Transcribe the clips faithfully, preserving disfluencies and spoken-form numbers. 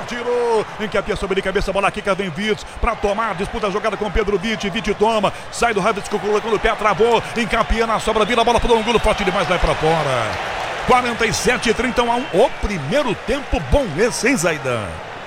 tirou, encapeia sobre de cabeça, bola quica, vem Witz pra tomar, disputa a jogada com Pedro Witz, Witz toma, sai do Havertz colocando o pé, travou, encapeia na sobra, vira a bola pro Angulo, forte demais, vai pra fora. quarenta e sete, trinta e um a um, o primeiro tempo bom esse, hein, Zaidan?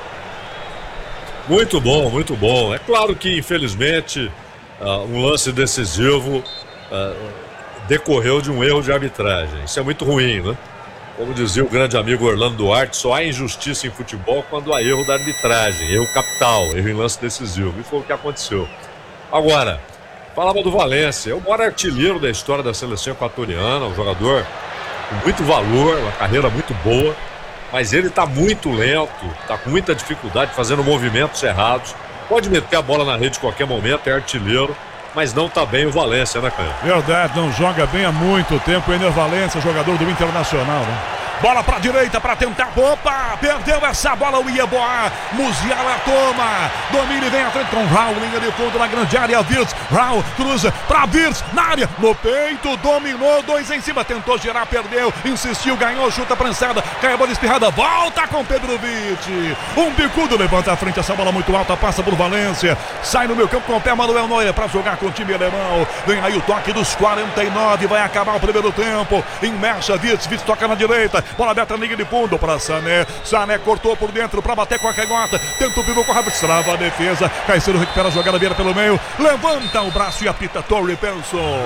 Muito bom, muito bom. É claro que, infelizmente, uh, um lance decisivo uh, decorreu de um erro de arbitragem. Isso é muito ruim, né? Como dizia o grande amigo Orlando Duarte, só há injustiça em futebol quando há erro da arbitragem, erro capital, erro em lance decisivo. E foi o que aconteceu. Agora, falava do Valência, é o maior artilheiro da história da seleção equatoriana, um jogador com muito valor, uma carreira muito boa, mas ele está muito lento, está com muita dificuldade, fazendo movimentos errados. Pode meter a bola na rede a qualquer momento, é artilheiro, mas não está bem o Valência, né, Caio? Verdade, não joga bem há muito tempo. Ener Valência, jogador do Internacional, né? Bola pra direita pra tentar. Opa! Perdeu essa bola o Ieboá. Musiala toma. Domina e vem à frente com Raul. Linha de fundo na grande área. Wirtz. Raul cruza pra Wirtz. Na área. No peito. Dominou. Dois em cima. Tentou girar. Perdeu. Insistiu. Ganhou. Chuta prensada. Cai a bola espirrada. Volta com Pedro Witz. Um bicudo. Levanta à frente. Essa bola muito alta. Passa por Valência. Sai no meio campo com o pé. Manuel Neuer pra jogar com o time alemão. Vem aí o toque dos quarenta e nove. Vai acabar o primeiro tempo. Emercha Wirtz. Wirtz toca na direita. Bola aberta na linha de fundo para Sané. Sané cortou por dentro para bater com a canhota. Tenta o pivô com o Havertz. Trava a defesa. Caicedo recupera a jogada, vira pelo meio. Levanta o braço e apita Torre Penson.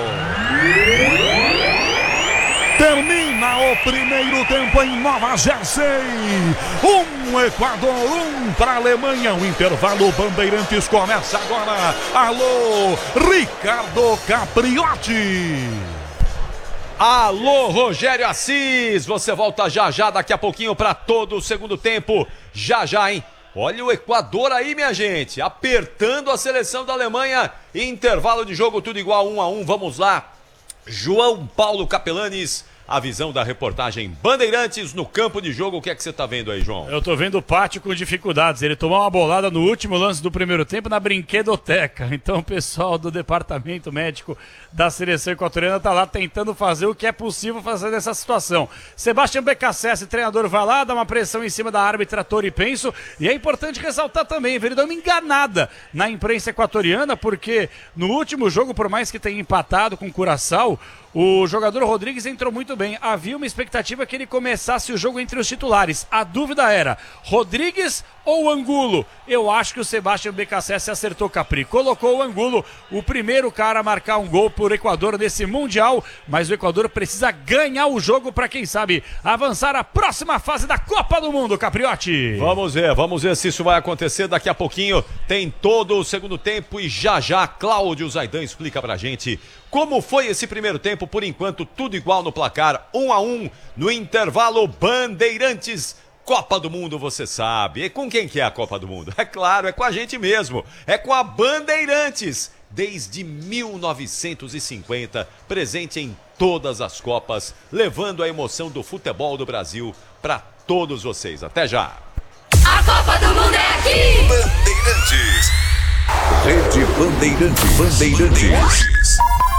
Termina o primeiro tempo em Nova Jersey. Um Equador, um para a Alemanha. O intervalo Bandeirantes começa agora. Alô, Ricardo Capriotti. Alô, Rogério Assis, você volta já já, daqui a pouquinho para todo o segundo tempo, já já, hein? Olha o Equador aí, minha gente, apertando a seleção da Alemanha, intervalo de jogo tudo igual, um a um, vamos lá. João Paulo Capelanes, a visão da reportagem Bandeirantes no campo de jogo. O que é que você tá vendo aí, João? Eu tô vendo o Pátio com dificuldades. Ele tomou uma bolada no último lance do primeiro tempo na brinquedoteca. Então o pessoal do departamento médico da seleção equatoriana tá lá tentando fazer o que é possível fazer nessa situação. Sebastião Becassese, treinador, vai lá, dá uma pressão em cima da árbitra Torre Penson. E é importante ressaltar também, ele deu uma enganada na imprensa equatoriana, porque no último jogo, por mais que tenha empatado com o Curaçao, o jogador Rodrigues entrou muito bem. Havia uma expectativa que ele começasse o jogo entre os titulares. A dúvida era Rodrigues ou Angulo? Eu acho que o Sebastião Becassese acertou Capri. Colocou o Angulo, o primeiro cara a marcar um gol por Equador nesse Mundial. Mas o Equador precisa ganhar o jogo para, quem sabe, avançar à próxima fase da Copa do Mundo, Capriotti. Vamos ver, vamos ver se isso vai acontecer daqui a pouquinho. Tem todo o segundo tempo e já já Cláudio Zaidan explica pra gente como foi esse primeiro tempo. Por enquanto, tudo igual no placar, um a um, no intervalo Bandeirantes. Copa do Mundo, você sabe. E com quem que é a Copa do Mundo? É claro, é com a gente mesmo. É com a Bandeirantes. Desde mil novecentos e cinquenta, presente em todas as Copas, levando a emoção do futebol do Brasil para todos vocês. Até já. A Copa do Mundo é aqui. Bandeirantes. Rede Bandeirantes. Bandeirantes.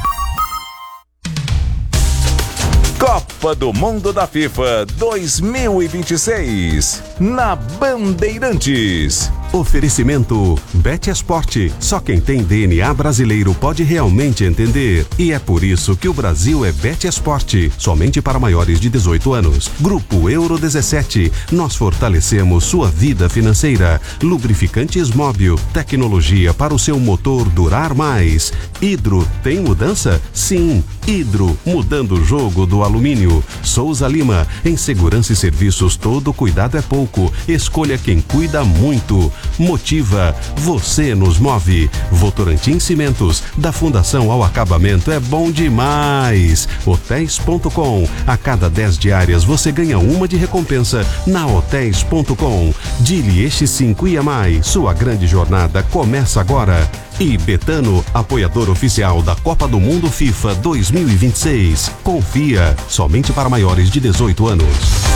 Copa do Mundo da FIFA dois mil e vinte e seis, na Bandeirantes. Oferecimento Betesport. Só quem tem D N A brasileiro pode realmente entender. E é por isso que o Brasil é Betesport. Somente para maiores de dezoito anos. Grupo Euro dezessete. Nós fortalecemos sua vida financeira. Lubrificantes Móbil. Tecnologia para o seu motor durar mais. Hidro tem mudança? Sim. Hidro, mudando o jogo do alumínio. Souza Lima. Em segurança e serviços, todo cuidado é pouco. Escolha quem cuida muito. Motiva, você nos move. Votorantim Cimentos, da fundação ao acabamento é bom demais. Hotéis ponto com, a cada dez diárias você ganha uma de recompensa na Hotéis ponto com. Dili Eixi cinco I A M A I, sua grande jornada começa agora. E Betano, apoiador oficial da Copa do Mundo FIFA dois mil e vinte e seis. Confia, somente para maiores de dezoito anos.